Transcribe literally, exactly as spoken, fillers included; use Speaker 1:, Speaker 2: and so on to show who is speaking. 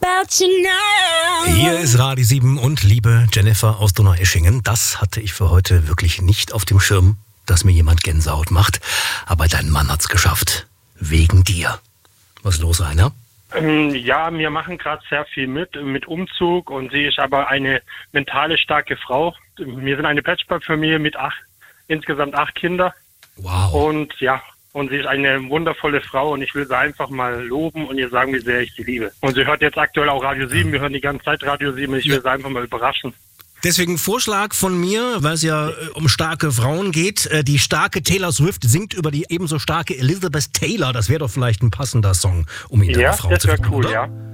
Speaker 1: about you now.
Speaker 2: Hier ist Radio sieben und liebe Jennifer aus Donaueschingen. Das hatte ich für heute wirklich nicht auf dem Schirm, dass mir jemand Gänsehaut macht. Aber dein Mann hat's geschafft. Wegen dir. Was ist los, Rainer?
Speaker 3: Ähm, ja, wir machen gerade sehr viel mit, mit Umzug, und sie ist aber eine mentale starke Frau. Wir sind eine Patchwork-Familie mit acht, insgesamt acht Kinder.
Speaker 2: Wow.
Speaker 3: Und ja, und sie ist eine wundervolle Frau, und ich will sie einfach mal loben und ihr sagen, wie sehr ich sie liebe. Und sie hört jetzt aktuell auch Radio sieben, wir hören die ganze Zeit Radio sieben, ich will ja. sie einfach mal überraschen.
Speaker 2: Deswegen Vorschlag von mir, weil es ja äh, um starke Frauen geht. Äh, die starke Taylor Swift singt über die ebenso starke Elizabeth Taylor. Das wäre doch vielleicht ein passender Song, um ihn
Speaker 3: ja,
Speaker 2: einer Frau
Speaker 3: das
Speaker 2: zu
Speaker 3: wäre
Speaker 2: finden,
Speaker 3: cool,
Speaker 2: oder?
Speaker 3: ja.